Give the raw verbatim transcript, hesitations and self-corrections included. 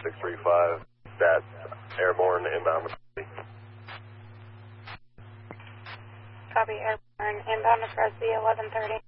six three five, that's airborne inbound. Copy, airborne inbound to Fresby eleven thirty.